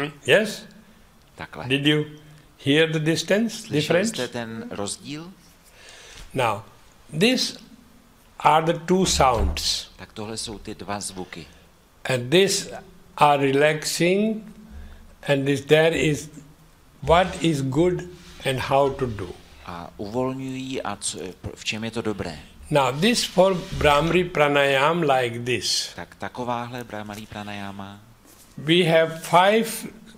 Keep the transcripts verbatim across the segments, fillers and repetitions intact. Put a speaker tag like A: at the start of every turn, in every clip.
A: Mm, yes?
B: Takhle.
A: Did you hear the distance
B: Slyšeli
A: difference?
B: jste ten rozdíl?
A: Now, these are the two sounds.
B: Tak tohle jsou ty dva zvuky.
A: And this are relaxing, and this there is what is good and how to do.
B: A uvolňují a co, v čem je to dobré.
A: Now, this for Brahmari pranayam like this.
B: Tak takováhle Brahmari pranayama.
A: We have five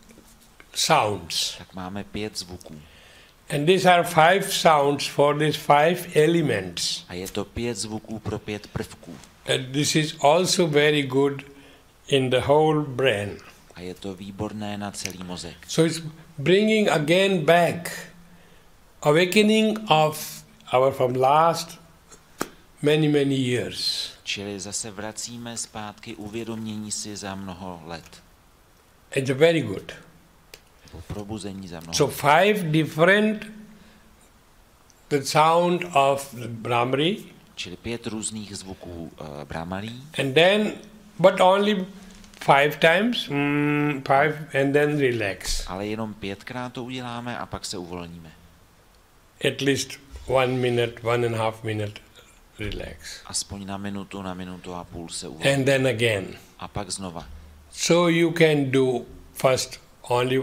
A: sounds.
B: Tak máme pět zvuků.
A: And these are five sounds for these five elements.
B: A je to pět zvuků pro pět prvků.
A: And this is also very good in the whole brain.
B: A je to výborné na celý mozek.
A: So it's bringing again back awakening of our from last many, many years.
B: Čili zase vracíme zpátky uvědomění si za mnoho let.
A: It's very good.
B: Nebo probuzení za mnoho
A: So five different the sound of the Brahmari.
B: Čili pět různých zvuků uh, Brahmari.
A: And then, but only five times, mm, five, and then relax.
B: Ale jenom pětkrát to uděláme a pak se uvolníme.
A: At least one minute, one and a half minute, relax.
B: Aspoň na minutu, na minutu a půl se uvolníme.
A: And then again.
B: A pak znova.
A: So you can do first only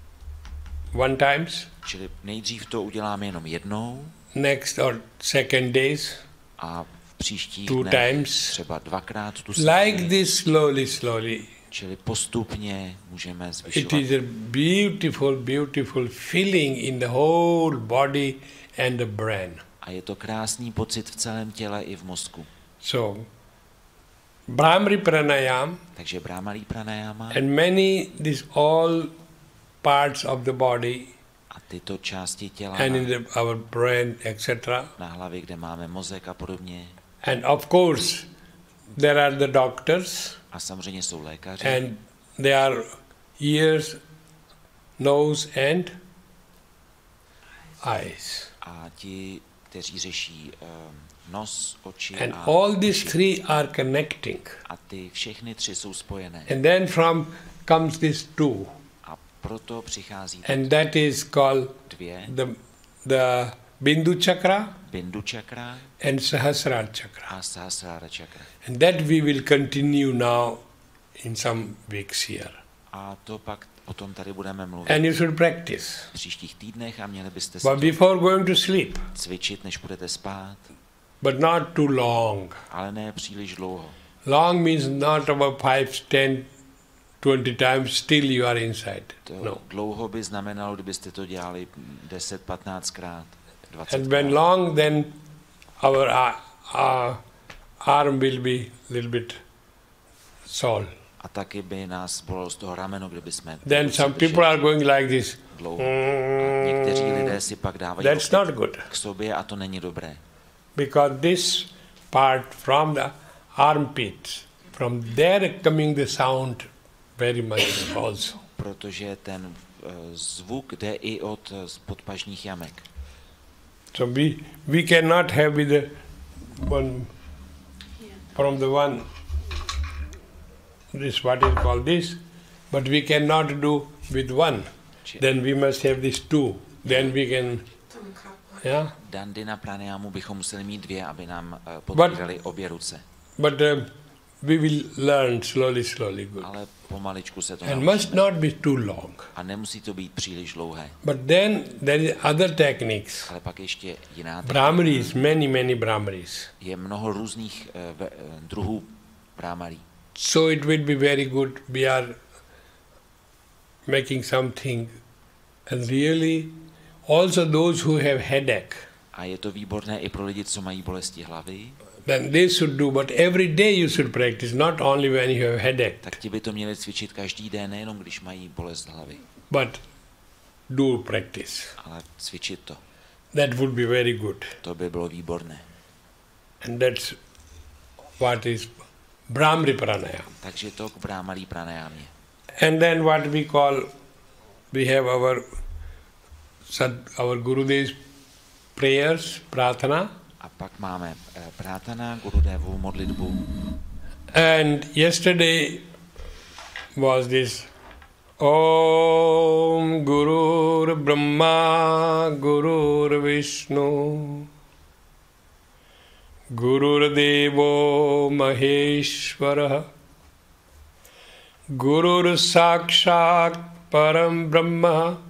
A: one times.
B: Čili nejdřív to uděláme jenom jednou.
A: Next or second days.
B: A v příštích
A: two
B: dnech
A: times.
B: třeba dvakrát tu
A: Like
B: sérii.
A: this slowly, slowly.
B: Čili postupně můžeme
A: It
B: zvyšovat.
A: is a beautiful, beautiful feeling in the whole body and the brain.
B: A je to krásný pocit v celém těle i v mozku.
A: So, Brahmari pranayam
B: Takže Brahmari pranayama
A: and many, these all parts of the body
B: a tyto části těla
A: and in
B: na,
A: the, our brain, et cetera.
B: na hlavě, kde máme mozek a podobně.
A: And of course, there are the doctors
B: A samozřejmě jsou lékaři.
A: and they are ears, nose and eyes.
B: A ti, kteří řeší um, nos, oči
A: And
B: a
A: all these
B: uši.
A: three are connecting.
B: A ty všechny tři jsou spojené.
A: And then from comes this two.
B: A proto přichází
A: And that is called
B: dvě.
A: the, the Bindu chakra
B: Bindu čakra
A: and Sahasrara chakra.
B: a Sahasrara čakra.
A: And that we will continue now in some weeks here.
B: A to pak o tom tady budeme mluvit
A: And you should practice.
B: v příštích týdnech a měli byste se
A: But before going to sleep,
B: cvičit, než budete spát,
A: but not too long.
B: ale ne příliš dlouho.
A: Long means not about five, ten, twenty times, still you are inside.
B: To
A: No.
B: dlouho by znamenalo, kdybyste to dělali deset, patnáct krát, dvacet
A: And when
B: krát.
A: long, then our uh, uh, arm will be little bit sore.
B: A taky by nás bolelo z toho rameno, kdyby jsme
A: Then some people are going like this.
B: dlouho. A někteří lidé si pak dávají
A: That's
B: opět
A: not good.
B: k sobě a to není dobré.
A: Because this part from the armpits, from there coming the sound very much also.
B: Protože ten uh, zvuk jde i od uh, podpažních jamek.
A: So we we cannot have with the one from the one this what is called this, but we cannot do with one. Then we must have these two. Then we can, yeah.
B: Dandina pranayamu bychom museli mít dvě, aby nám uh, podpírali obě ruce.
A: But uh, we will learn slowly, slowly. Good.
B: Ale pomaličku se to
A: And
B: naučíme.
A: must not be too long.
B: A nemusí to být příliš dlouhé.
A: But then there is other techniques.
B: Ale pak ještě jiná technika.
A: Brahmaris, many, many Brahmaris.
B: Je mnoho různých uh, ve, uh, druhů brahmarí.
A: So it will be very good. We are making something. And really, also those who have headache,
B: A je to výborné i pro lidi, co mají bolesti hlavy.
A: then they should do, but every day you should practice, not only when you have headache,
B: Tak ti by to měli cvičit každý den, nejenom když mají bolest hlavy,
A: but do practice.
B: ale cvičit to.
A: That would be very good.
B: To by bylo výborné.
A: And that's what is Brahmari pranayam.
B: Takže to k brahmarí pranajámě.
A: And then what we call, we have our Sad, our Gurudev's prayers, pratana.
B: A pak máme eh, prátana, Gurudevu modlitbu.
A: And yesterday was this ओम गुरुर्ब्रह्मा गुरुर्विष्णु गुरुर्देवो महेश्वरः गुरुर्साक्षात् परं ब्रह्म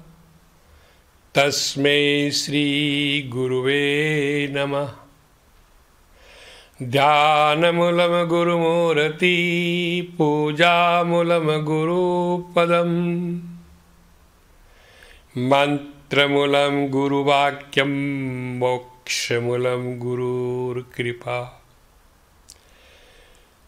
A: तस्मै श्री गुरुवे नमः। ध्यानमूलं गुरुमूर्ति पूजामूलं गुरुपदम् मंत्रमूलं गुरुवाक्यं मोक्षमूलं गुरुर्कृपा।